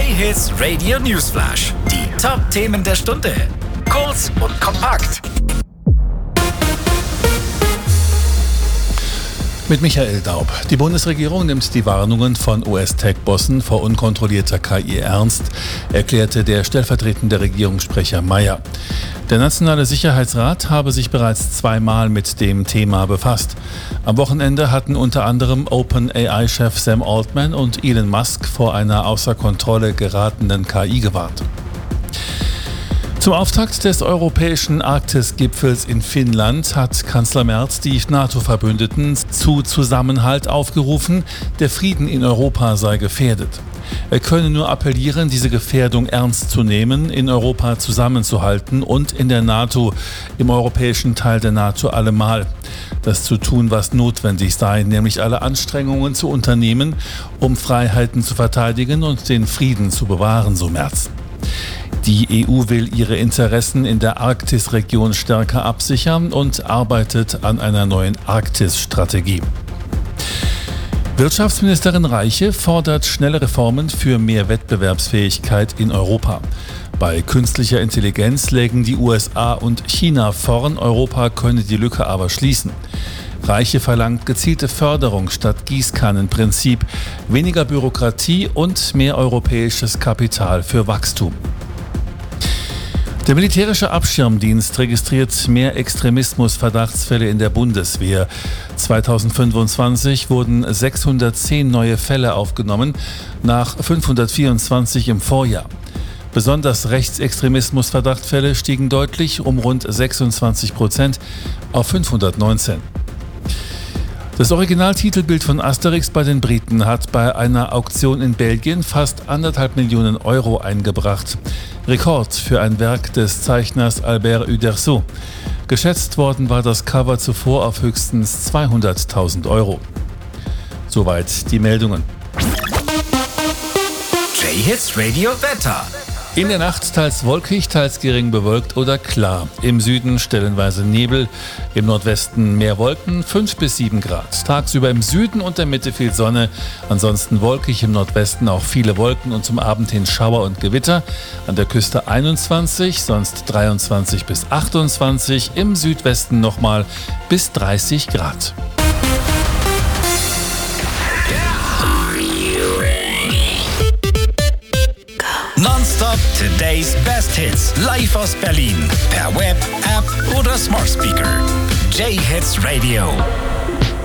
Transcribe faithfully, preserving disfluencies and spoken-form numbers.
J-Hits Radio Newsflash. Die Top-Themen der Stunde. Kurz und kompakt. Mit Michael Daub. Die Bundesregierung nimmt die Warnungen von U S-Tech-Bossen vor unkontrollierter K I ernst, erklärte der stellvertretende Regierungssprecher Mayer. Der Nationale Sicherheitsrat habe sich bereits zweimal mit dem Thema befasst. Am Wochenende hatten unter anderem OpenAI-Chef Sam Altman und Elon Musk vor einer außer Kontrolle geratenen K I gewarnt. Zum Auftakt des europäischen Arktis-Gipfels in Finnland hat Kanzler Merz die NATO-Verbündeten zu Zusammenhalt aufgerufen. Der Frieden in Europa sei gefährdet. Er könne nur appellieren, diese Gefährdung ernst zu nehmen, in Europa zusammenzuhalten und in der NATO, im europäischen Teil der NATO allemal. Das zu tun, was notwendig sei, nämlich alle Anstrengungen zu unternehmen, um Freiheiten zu verteidigen und den Frieden zu bewahren, so Merz. Die E U will ihre Interessen in der Arktisregion stärker absichern und arbeitet an einer neuen Arktis-Strategie. Wirtschaftsministerin Reiche fordert schnelle Reformen für mehr Wettbewerbsfähigkeit in Europa. Bei künstlicher Intelligenz lägen die U S A und China vorn, Europa könne die Lücke aber schließen. Reiche verlangt gezielte Förderung statt Gießkannenprinzip, weniger Bürokratie und mehr europäisches Kapital für Wachstum. Der militärische Abschirmdienst registriert mehr Extremismus-Verdachtsfälle in der Bundeswehr. zweitausendfünfundzwanzig wurden sechshundertzehn neue Fälle aufgenommen, nach fünfhundertvierundzwanzig im Vorjahr. Besonders Rechtsextremismus-Verdachtsfälle stiegen deutlich um rund sechsundzwanzig Prozent auf fünfhundertneunzehn. Das Originaltitelbild von Asterix bei den Briten hat bei einer Auktion in Belgien fast anderthalb Millionen Euro eingebracht. Rekord für ein Werk des Zeichners Albert Uderzo. Geschätzt worden war das Cover zuvor auf höchstens zweihunderttausend Euro. Soweit die Meldungen. J-Hits Radio Wetter. In der Nacht teils wolkig, teils gering bewölkt oder klar. Im Süden stellenweise Nebel, im Nordwesten mehr Wolken, fünf bis sieben Grad. Tagsüber im Süden und der Mitte viel Sonne, ansonsten wolkig, im Nordwesten auch viele Wolken und zum Abend hin Schauer und Gewitter. An der Küste einundzwanzig, sonst dreiundzwanzig bis achtundzwanzig, im Südwesten nochmal bis dreißig Grad. Nonstop Today's Best Hits. Live aus Berlin. Per Web, App oder Smart Speaker. J-Hits Radio.